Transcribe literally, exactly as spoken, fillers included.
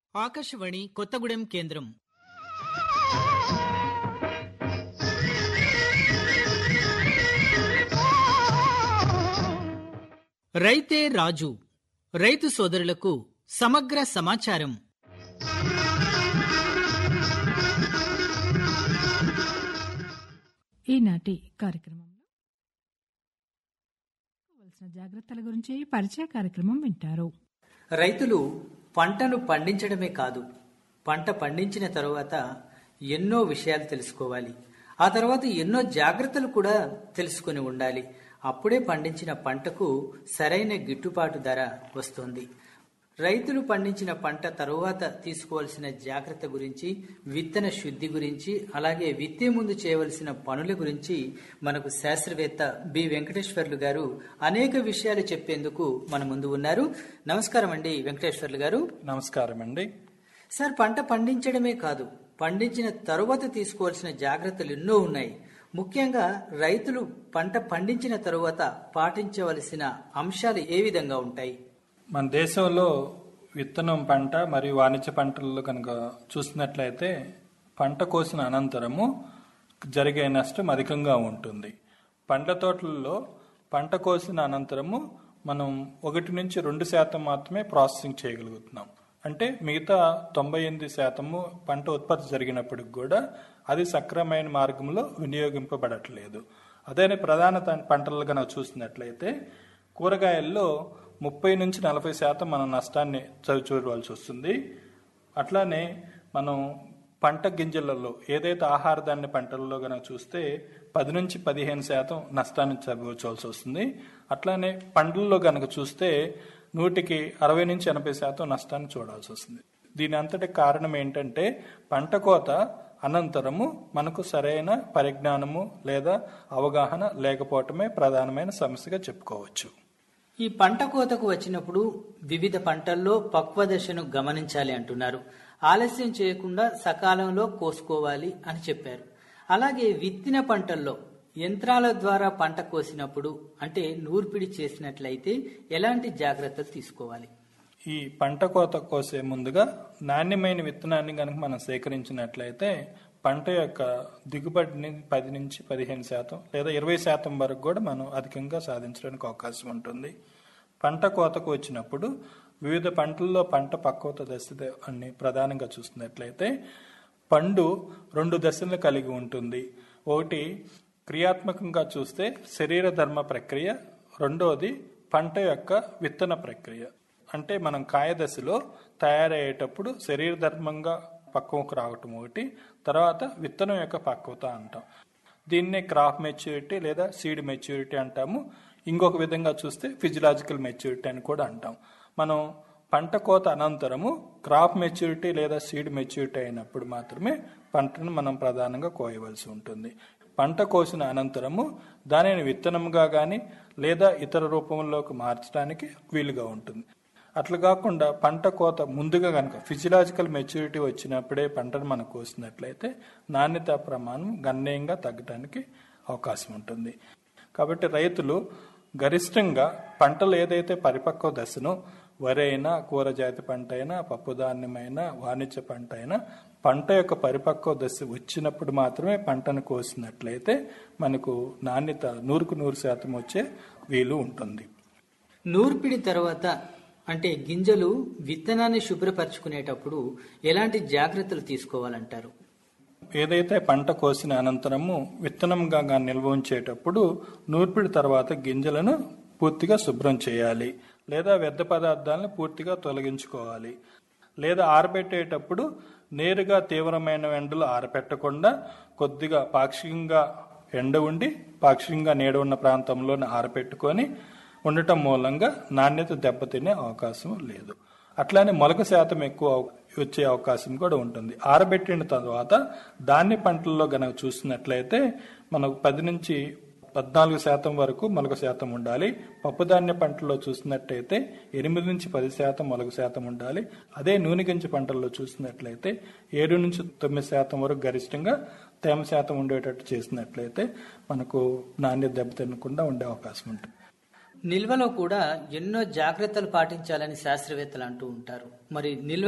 ఆకాశవాణి కొత్తగూడెం కేంద్రం. రైతే రాజు, రైతు సోదరులకు సమగ్ర సమాచారం. ఈనాటి కార్యక్రమంలో కావలసిన జాగ్రత్తల గురించి పరిచయ కార్యక్రమం వింటారు. రైతులు పంటను పండించడమే కాదు, పంట పండించిన తరువాత ఎన్నో విషయాలు తెలుసుకోవాలి. ఆ తర్వాత ఎన్నో జాగ్రత్తలు కూడా తెలుసుకుని ఉండాలి. అప్పుడే పండించిన పంటకు సరైన గిట్టుబాటు ధర వస్తుంది. రైతులు పండించిన పంట తరువాత తీసుకోవాల్సిన జాగ్రత్త గురించి, విత్తన శుద్ధి గురించి, అలాగే విత్తే ముందు చేయవలసిన పనుల గురించి మనకు శాస్త్రవేత్త బి వెంకటేశ్వర్లు గారు అనేక విషయాలు చెప్పేందుకు మన ముందు ఉన్నారు. నమస్కారం అండి వెంకటేశ్వర్లు గారు. నమస్కారం అండి. సార్, పంట పండించడమే కాదు, పండించిన తరువాత తీసుకోవాల్సిన జాగ్రత్తలు ఎన్నో ఉన్నాయి. ముఖ్యంగా రైతులు పంట పండించిన తరువాత పాటించవలసిన అంశాలు ఏ విధంగా ఉంటాయి? మన దేశంలో విత్తనం పంట మరియు వాణిజ్య పంటల్లో కనుక చూసినట్లయితే పంట కోసిన అనంతరము జరిగే నష్టం అధికంగా ఉంటుంది. పండ్ల తోటలలో పంట కోసిన అనంతరము మనం ఒకటి నుంచి రెండు శాతం మాత్రమే ప్రాసెసింగ్ చేయగలుగుతున్నాం. అంటే మిగతా తొంభై ఎనిమిది శాతము పంట ఉత్పత్తి జరిగినప్పటికి కూడా అది సక్రమైన మార్గంలో వినియోగింపబడట్లేదు. అదే ప్రధాన పంటలు కనుక చూసినట్లయితే కూరగాయల్లో ముప్పై నుంచి నలభై శాతం మనం నష్టాన్ని చవిచూడవలసి వస్తుంది. అట్లానే మనం పంట గింజలలో ఏదైతే ఆహార ధాన్య పంటలలో కనుక చూస్తే పది నుంచి పదిహేను శాతం నష్టాన్ని చవిచూడాల్సి వస్తుంది. అట్లానే పండ్లలో కనుక చూస్తే నూటికి అరవై నుంచి ఎనభై శాతం నష్టాన్ని చూడాల్సి వస్తుంది. దీని అంతటి కారణం ఏంటంటే పంట కోత అనంతరము మనకు సరైన పరిజ్ఞానము లేదా అవగాహన లేకపోవటమే ప్రధానమైన సమస్యగా చెప్పుకోవచ్చు. ఈ పంట కోతకు వచ్చినప్పుడు వివిధ పంటల్లో పక్వ దశను గమనించాలి అంటున్నారు. ఆలస్యం చేయకుండా సకాలంలో కోసుకోవాలి అని చెప్పారు. అలాగే విత్తిన పంటల్లో యంత్రాల ద్వారా పంట కోసినప్పుడు అంటే నూర్పిడి చేసినట్లయితే ఎలాంటి జాగ్రత్తలు తీసుకోవాలి? ఈ పంట కోత కోసే ముందుగా నాణ్యమైన విత్తనాన్ని కనుక మనం సేకరించినట్లయితే పంట యొక్క దిగుబడిని పది నుంచి పదిహేను శాతం లేదా ఇరవై శాతం వరకు కూడా మనం అధికంగా సాధించడానికి అవకాశం ఉంటుంది. పంట కోతకు వచ్చినప్పుడు వివిధ పంటల్లో పంట పక్వత దశ అన్ని ప్రధానంగా చూసినట్లయితే పండు రెండు దశలను కలిగి ఉంటుంది. ఒకటి క్రియాత్మకంగా చూస్తే శరీర ధర్మ ప్రక్రియ, రెండోది పంట యొక్క విత్తన ప్రక్రియ. అంటే మనం కాయ దశలో తయారయ్యేటప్పుడు శరీర ధర్మంగా పక్వకు రావటం ఒకటి, తర్వాత విత్తనం యొక్క పక్వత అంటాం. దీన్నే క్రాప్ మెచ్యూరిటీ లేదా సీడ్ మెచ్యూరిటీ అంటాము. ఇంకొక విధంగా చూస్తే ఫిజియలాజికల్ మెచ్యూరిటీ అని కూడా అంటాం. మనం పంట కోత అనంతరము క్రాప్ మెచ్యూరిటీ లేదా సీడ్ మెచ్యూరిటీ అయినప్పుడు మాత్రమే పంటను మనం ప్రధానంగా కోయవలసి ఉంటుంది. పంట కోసిన అనంతరము దానిని విత్తనంగా కానీ లేదా ఇతర రూపంలోకి మార్చడానికి వీలుగా ఉంటుంది. అట్లా కాకుండా పంట కోత ముందుగా కనుక ఫిజియలాజికల్ మెచ్యూరిటీ వచ్చినప్పుడే పంటను మనం కోసినట్లయితే నాణ్యత ప్రమాణం గణనీయంగా తగ్గడానికి అవకాశం ఉంటుంది. కాబట్టి రైతులు గరిష్టంగా పంటలు ఏదైతే పరిపక్వ దశనో వరి అయినా, కూరజాతి పంట అయినా, పప్పుధాన్యమైనా, వాణిజ్య పంట అయినా పంట యొక్క పరిపక్వ దశ వచ్చినప్పుడు మాత్రమే పంటను కోసినట్లయితే మనకు నాణ్యత నూరుకు నూరు శాతం వచ్చే వీలు ఉంటుంది. నూర్పిడి తర్వాత అంటే గింజలు విత్తనాన్ని శుభ్రపరచుకునేటప్పుడు ఎలాంటి జాగ్రత్తలు తీసుకోవాలంటారు? ఏదైతే పంట కోసిన అనంతరము విత్తనంగా నిల్వ ఉంచేటప్పుడు నూర్పిడి తర్వాత గింజలను పూర్తిగా శుభ్రం చేయాలి, లేదా వ్యర్థ పదార్థాలను పూర్తిగా తొలగించుకోవాలి. లేదా ఆరబెట్టేటప్పుడు నేరుగా తీవ్రమైన ఎండలు ఆరబెట్టకుండా కొద్దిగా పాక్షికంగా ఎండ ఉండి పాక్షికంగా నీడ ఉన్న ప్రాంతంలోనే ఆరబెట్టుకొని ఉండటం మూలంగా నాణ్యత దెబ్బతినే అవకాశం లేదు. అట్లానే మొలక శాతం ఎక్కువ వచ్చే అవకాశం కూడా ఉంటుంది. ఆరబెట్టిన తర్వాత ధాన్య పంటల్లో గనక చూసినట్లయితే మనకు పది నుంచి పద్నాలుగు శాతం వరకు మొలక శాతం ఉండాలి. పప్పుధాన్య పంటల్లో చూసినట్లయితే ఎనిమిది నుంచి పది శాతం మొలక శాతం ఉండాలి. అదే నూనె గింజ పంటల్లో చూసినట్లయితే ఏడు నుంచి తొమ్మిది శాతం వరకు గరిష్టంగా తేమ శాతం ఉండేటట్టు చేసినట్లయితే మనకు నాణ్యత దెబ్బతినకుండా ఉండే అవకాశం ఉంటుంది. నిల్వలో కూడా ఎన్నో జాగ్రత్తలు పాటించాలని శాస్త్రవేత్తలు అంటూ ఉంటారు. మరి నిల్వ